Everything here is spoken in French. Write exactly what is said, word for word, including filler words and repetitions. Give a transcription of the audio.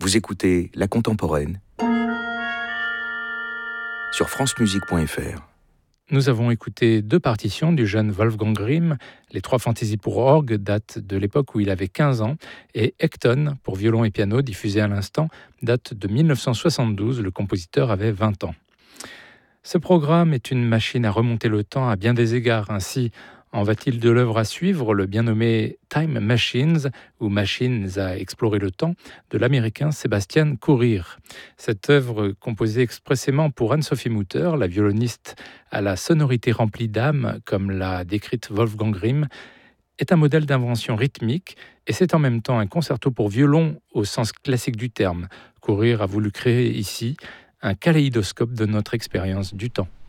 Vous écoutez La Contemporaine sur francemusique point f r. Nous avons écouté deux partitions du jeune Wolfgang Grimm. Les trois fantaisies pour orgue datent de l'époque où il avait quinze ans, et Ecton, pour violon et piano, diffusé à l'instant, date de mille neuf cent soixante-douze. Le compositeur avait vingt ans. Ce programme est une machine à remonter le temps à bien des égards. Ainsi en va-t-il de l'œuvre à suivre, le bien nommé Time Machines, ou Machines à explorer le temps, de l'américain Sebastian Courir. Cette œuvre, composée expressément pour Anne-Sophie Mutter, la violoniste à la sonorité remplie d'âme, comme l'a décrite Wolfgang Grimm, est un modèle d'invention rythmique, et c'est en même temps un concerto pour violon au sens classique du terme. Courir a voulu créer ici un kaléidoscope de notre expérience du temps.